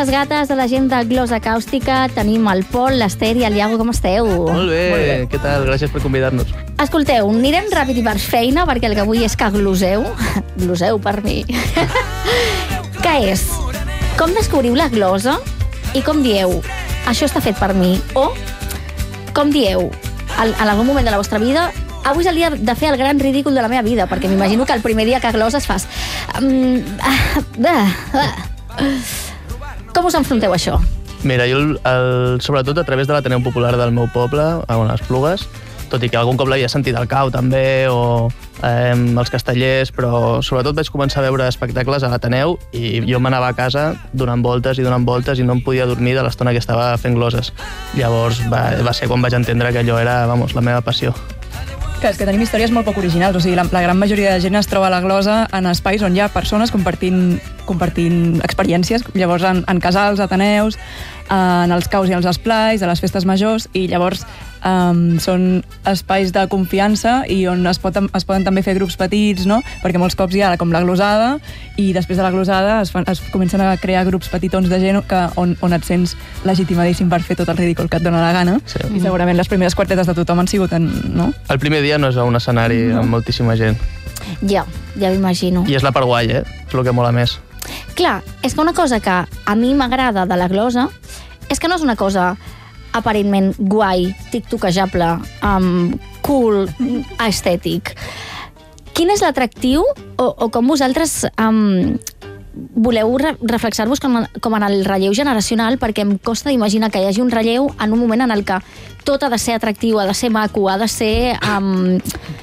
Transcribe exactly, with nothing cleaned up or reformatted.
les gates de la gent de Glosa Càustica. Tenim el Pol, l'Ester i el Iago. Com esteu? Molt bé, Molt bé. Què tal? Gràcies per convidar-nos. Escolteu, anirem ràpid i per feina, perquè el que vull és que gloseu. Gloseu per mi. Què és? Com descobriu la glosa i com dieu, això està fet per mi? O com dieu, en algun moment de la vostra vida, avui és el dia de fer el gran ridícul de la meva vida, perquè m'imagino que el primer dia que gloses fas... Um, ah, ah, ah. Com us enfronteu a això? Mira, jo, el, el, sobretot a través de l'Ateneu Popular del meu poble, a les Plugues, tot i que algun cop l'havia sentit al Cau també, o eh, els Castellers, però sobretot vaig començar a veure espectacles a l'Ateneu i jo m'anava a casa donant voltes i donant voltes i no em podia dormir de l'estona que estava fent gloses. Llavors va, va ser quan vaig entendre que allò era, vamos, la meva passió. Que és que tenim històries molt poc originals, o sigui, la, la gran majoria de gent es troba a la glosa en espais on hi ha persones compartint, compartint experiències, llavors en, en casals, ateneus, en els caus i els esplais, a les festes majors, i llavors um, són espais de confiança i on es, pot, es poden també fer grups petits, no? Perquè molts cops hi ha com la glosada i després de la glosada es, fan, es comencen a crear grups petitons de gent que, on, on et sents legitimadíssim per fer tot el ridícul que et dona la gana. Sí. I segurament les primeres quartetes de tothom han sigut en, no? El primer dia no és a un escenari no. amb moltíssima gent. Ja, ja m'imagino. I és la part guai, eh? És el que mola més. Clar, és que una cosa que a mi m'agrada de la glosa és que no és una cosa aparentment guai, tiktokejable, um, cool, estètic. Quin és l'atractiu o, o com vosaltres um, voleu re reflexar-vos com, com en el relleu generacional, perquè em costa d'imaginar que hi hagi un relleu en un moment en el que tot ha de ser atractiu, ha de ser maco, ha de ser um,